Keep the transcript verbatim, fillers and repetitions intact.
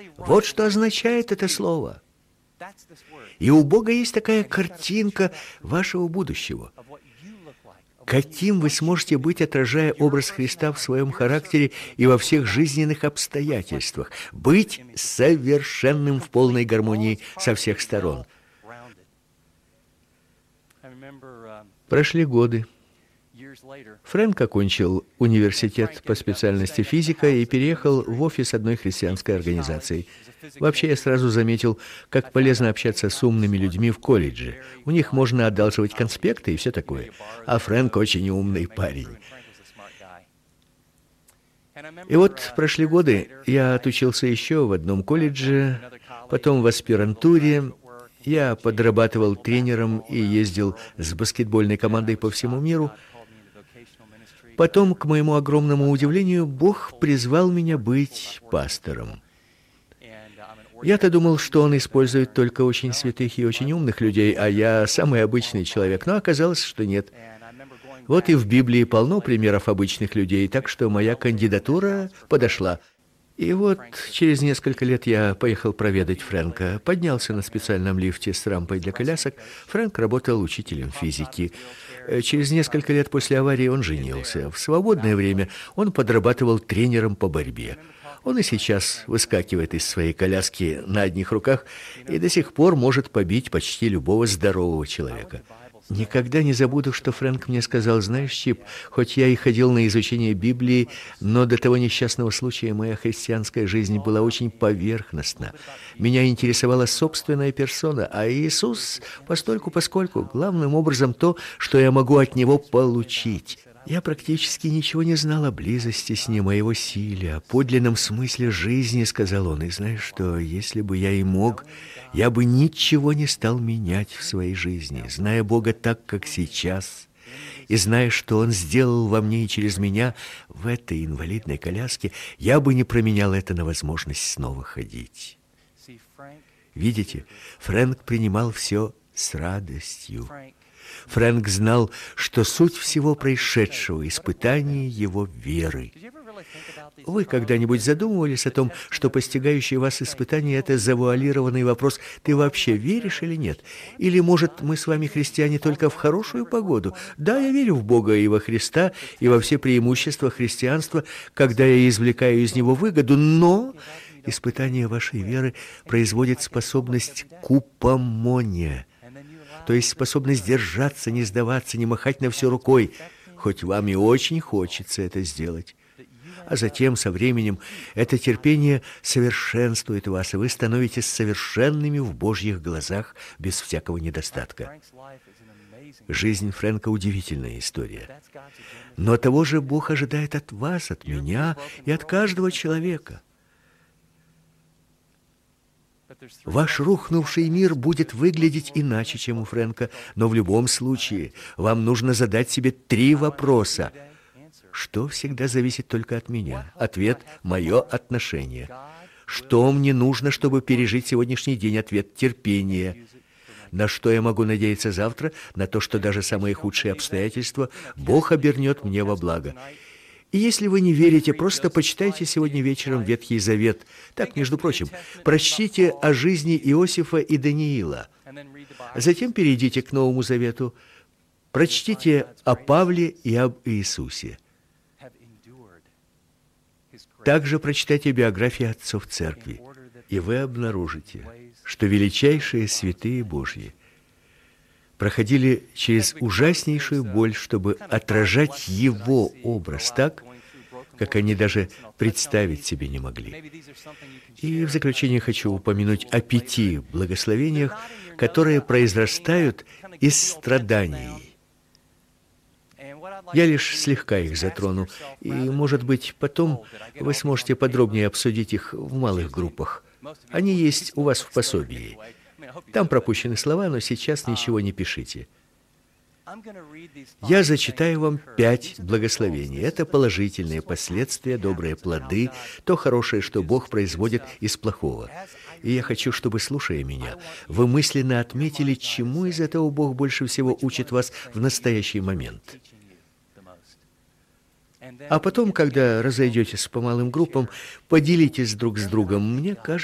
Вот что означает это слово. И у Бога есть такая картинка вашего будущего. Каким вы сможете быть, отражая образ Христа в своем характере и во всех жизненных обстоятельствах? Быть совершенным в полной гармонии со всех сторон. Прошли годы. Фрэнк окончил университет по специальности физика и переехал в офис одной христианской организации. Вообще, я сразу заметил, как полезно общаться с умными людьми в колледже. У них можно одалживать конспекты и все такое. А Фрэнк очень умный парень. И вот прошли годы, я отучился еще в одном колледже, потом в аспирантуре. Я подрабатывал тренером и ездил с баскетбольной командой по всему миру. Потом, к моему огромному удивлению, Бог призвал меня быть пастором. Я-то думал, что Он использует только очень святых и очень умных людей, а я самый обычный человек, но оказалось, что нет. Вот и в Библии полно примеров обычных людей, так что моя кандидатура подошла. И вот через несколько лет я поехал проведать Фрэнка, поднялся на специальном лифте с рампой для колясок. Фрэнк работал учителем физики. Через несколько лет после аварии он женился. В свободное время он подрабатывал тренером по борьбе. Он и сейчас выскакивает из своей коляски на одних руках и до сих пор может побить почти любого здорового человека. Никогда не забуду, что Фрэнк мне сказал: знаешь, Чип, хоть я и ходил на изучение Библии, но до того несчастного случая моя христианская жизнь была очень поверхностна. Меня интересовала собственная персона, а Иисус постольку-поскольку главным образом то, что я могу от Него получить. Я практически ничего не знал о близости с Ним, о Его силе, о подлинном смысле жизни, сказал он. И знаешь что, если бы я и мог, я бы ничего не стал менять в своей жизни, зная Бога так, как сейчас, и зная, что Он сделал во мне и через меня в этой инвалидной коляске, я бы не променял это на возможность снова ходить. Видите, Фрэнк принимал все с радостью. Фрэнк знал, что суть всего происшедшего — испытание его веры. Вы когда-нибудь задумывались о том, что постигающее вас испытание — это завуалированный вопрос: ты вообще веришь или нет? Или, может, мы с вами, христиане, только в хорошую погоду? Да, я верю в Бога и во Христа, и во все преимущества христианства, когда я извлекаю из него выгоду, но испытание вашей веры производит способность к упомоне, то есть способность держаться, не сдаваться, не махать на все рукой, хоть вам и очень хочется это сделать. А затем, со временем, это терпение совершенствует вас, и вы становитесь совершенными в Божьих глазах, без всякого недостатка. Жизнь Фрэнка — удивительная история. Но того же Бог ожидает от вас, от меня и от каждого человека. Ваш рухнувший мир будет выглядеть иначе, чем у Фрэнка, но в любом случае вам нужно задать себе три вопроса. Что всегда зависит только от меня? Ответ — мое отношение. Что мне нужно, чтобы пережить сегодняшний день? Ответ — терпение. На что я могу надеяться завтра? На то, что даже самые худшие обстоятельства Бог обернет мне во благо. И если вы не верите, просто почитайте сегодня вечером Ветхий Завет. Так, между прочим, прочтите о жизни Иосифа и Даниила. Затем перейдите к Новому Завету. Прочтите о Павле и об Иисусе. Также прочитайте биографии отцов церкви. И вы обнаружите, что величайшие святые Божьи проходили через ужаснейшую боль, чтобы отражать Его образ так, как они даже представить себе не могли. И в заключение хочу упомянуть о пяти благословениях, которые произрастают из страданий. Я лишь слегка их затрону, и, может быть, потом вы сможете подробнее обсудить их в малых группах. Они есть у вас в пособии. Там пропущены слова, но сейчас ничего не пишите. Я зачитаю вам пять благословений. Это положительные последствия, добрые плоды, то хорошее, что Бог производит из плохого. И я хочу, чтобы, слушая меня, вы мысленно отметили, чему из этого Бог больше всего учит вас в настоящий момент. А потом, когда разойдетесь по малым группам, поделитесь друг с другом. Мне кажется,